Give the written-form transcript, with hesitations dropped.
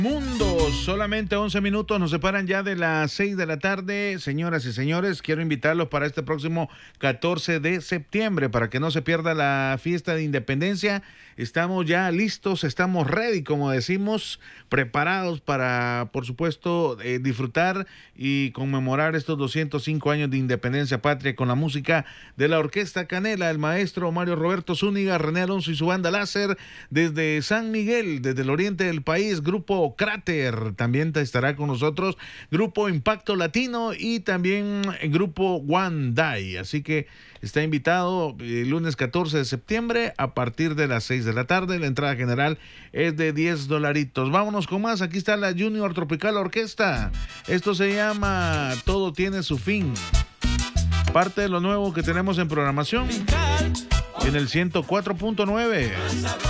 Mundo, solamente 11 minutos nos separan ya de las 6 de la tarde. Señoras y señores, quiero invitarlos para este próximo 14 de septiembre, para que no se pierda la fiesta de independencia. Estamos ya listos, estamos ready, como decimos, preparados para, por supuesto, disfrutar y conmemorar estos 205 años de independencia patria con la música de la Orquesta Canela, el maestro Mario Roberto Zúñiga, René Alonso y su banda láser desde San Miguel, desde el oriente del país. Grupo Cráter también estará con nosotros, Grupo Impacto Latino y también el Grupo One Day. Así que está invitado el lunes 14 de septiembre a partir de las 6 de la tarde. La entrada general es de $10. Vámonos con más. Aquí está la Junior Tropical Orquesta. Esto se llama Todo tiene su fin. Parte de lo nuevo que tenemos en programación en el 104.9.